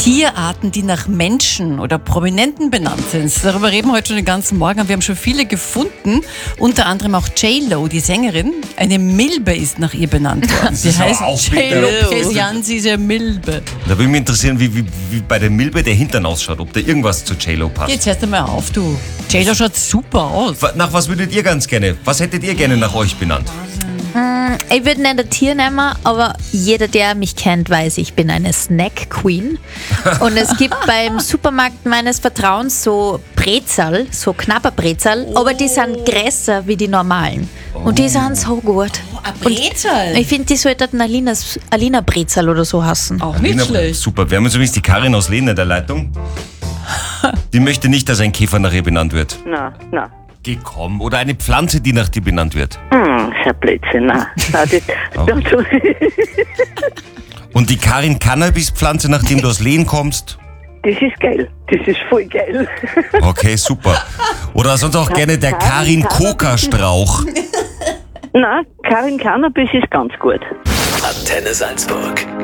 Tierarten, die nach Menschen oder Prominenten benannt sind. Darüber reden wir heute schon den ganzen Morgen. Und wir haben schon viele gefunden, unter anderem auch J-Lo, die Sängerin. Eine Milbe ist nach ihr benannt worden. Sie heißt J-Lo Pesiansi Milbe. Da würde mich interessieren, wie bei der Milbe der Hintern ausschaut, ob da irgendwas zu J-Lo passt. Jetzt hörst du mal auf, du. J-Lo schaut super aus. Nach was würdet ihr ganz gerne, was hättet ihr gerne nach euch benannt? Ich würde nicht ein Tier nehmen, aber jeder, der mich kennt, weiß, ich bin eine Snack Queen. Und es gibt beim Supermarkt meines Vertrauens so Brezel, so Knabberbrezel, aber die sind größer wie die normalen. Und die sind so gut. Ein Brezel? Ich finde, die sollten Alina Brezel oder so heißen. Auch nicht schlecht. Super, wir haben jetzt übrigens die Karin aus Lehn in der Leitung. Die möchte nicht, dass ein Käfer nach ihr benannt wird. Nein. Komm, oder eine Pflanze, die nach dir benannt wird. Das ist ein Blödsinn, nein. Und die Karin Cannabis-Pflanze, nachdem du aus Lehn kommst? Das ist geil. Das ist voll geil. Okay, super. Oder sonst auch gerne der Karin Coca-Strauch. Nein, Karin Cannabis ist ganz gut. Antenne Salzburg.